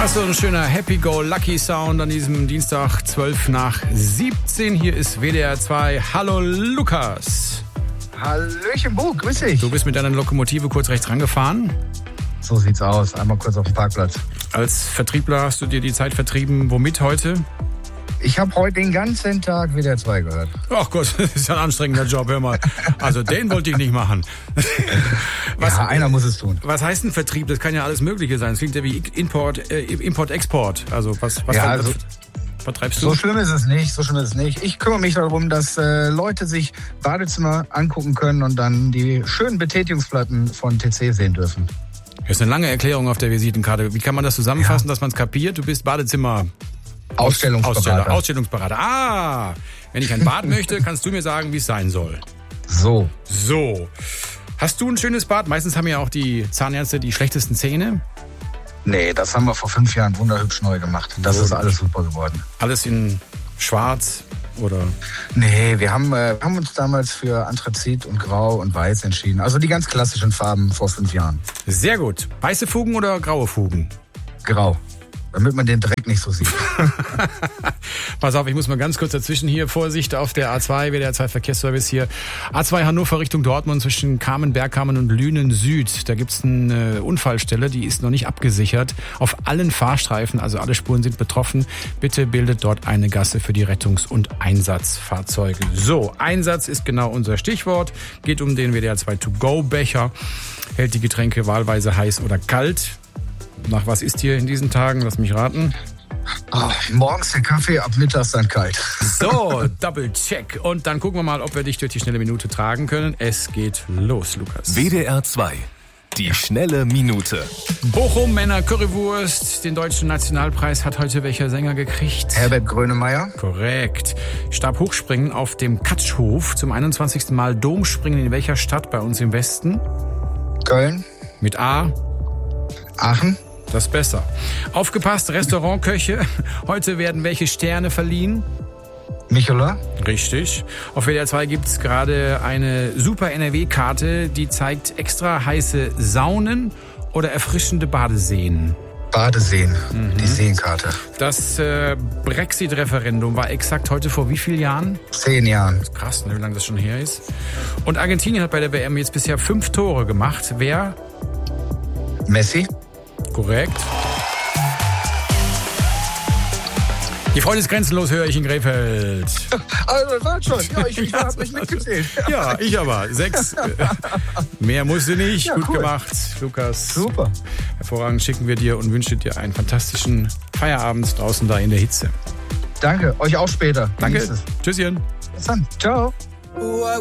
So ein schöner Happy-Go-Lucky-Sound an diesem Dienstag, 12:17. Hier ist WDR 2. Hallo Lukas. Hallöchen, Bu, grüß dich. Du bist mit deiner Lokomotive kurz rechts rangefahren. So sieht's aus. Einmal kurz auf dem Parkplatz. Als Vertriebler hast du dir die Zeit vertrieben. Womit heute? Ich habe heute den ganzen Tag WDR 2 gehört. Ach Gott, das ist ja ein anstrengender Job, hör mal. Also den wollte ich nicht machen. Ja, einer muss es tun. Was heißt ein Vertrieb? Das kann ja alles Mögliche sein. Das klingt ja wie Import-Export. Also was vertreibst du? So schlimm ist es nicht. Ich kümmere mich darum, dass Leute sich Badezimmer angucken können und dann die schönen Betätigungsplatten von TC sehen dürfen. Das ist eine lange Erklärung auf der Visitenkarte. Wie kann man das zusammenfassen, dass man es kapiert? Du bist Badezimmer... Ausstellungsberater. Ah, wenn ich ein Bad möchte, kannst du mir sagen, wie es sein soll. So. Hast du ein schönes Bad? Meistens haben ja auch die Zahnärzte die schlechtesten Zähne. Nee, das haben wir vor 5 Jahren wunderhübsch neu gemacht. Das ist alles super geworden. Alles in schwarz oder? Nee, wir haben uns damals für Anthrazit und Grau und Weiß entschieden. Also die ganz klassischen Farben vor 5 Jahren. Sehr gut. Weiße Fugen oder graue Fugen? Grau. Damit man den Dreck nicht so sieht. Pass auf, ich muss mal ganz kurz dazwischen hier. Vorsicht auf der A2, WDR 2 Verkehrsservice hier. A2 Hannover Richtung Dortmund zwischen Bergkamen und Lünen Süd. Da gibt's eine Unfallstelle, die ist noch nicht abgesichert. Auf allen Fahrstreifen, also alle Spuren sind betroffen. Bitte bildet dort eine Gasse für die Rettungs- und Einsatzfahrzeuge. So, Einsatz ist genau unser Stichwort. Geht um den WDR 2 To-Go-Becher. Hält die Getränke wahlweise heiß oder kalt. Nach was ist hier in diesen Tagen? Lass mich raten. Morgens der Kaffee, ab mittags dann kalt. So, Double Check. Und dann gucken wir mal, ob wir dich durch die schnelle Minute tragen können. Es geht los, Lukas. WDR 2. Die schnelle Minute. Bochum Männer Currywurst. Den deutschen Nationalpreis hat heute welcher Sänger gekriegt? Herbert Grönemeyer. Korrekt. Stabhochspringen auf dem Katschhof. Zum 21. Mal Domspringen in welcher Stadt bei uns im Westen? Köln. Mit A? Aachen. Das ist besser. Aufgepasst, Restaurantköche. Heute werden welche Sterne verliehen? Michelin. Richtig. Auf WDR 2 gibt es gerade eine super NRW-Karte, die zeigt extra heiße Saunen oder erfrischende Badeseen. Badeseen, die Seenkarte. Das Brexit-Referendum war exakt heute vor wie vielen Jahren? 10 Jahren. Das ist krass, ne, wie lange das schon her ist. Und Argentinien hat bei der WM jetzt bisher 5 Tore gemacht. Wer? Messi. Korrekt. Die Freude ist grenzenlos, höre ich in Krefeld. Also, war schon. Ja, ich habe mich mitgezählt. Ja, ich aber. 6. Mehr musste nicht. Ja, gut cool. gemacht, Lukas. Super. Hervorragend schicken wir dir und wünschen dir einen fantastischen Feierabend draußen da in der Hitze. Danke. Euch auch später. Danke. Genießt es. Tschüsschen. Bis dann. Ciao. What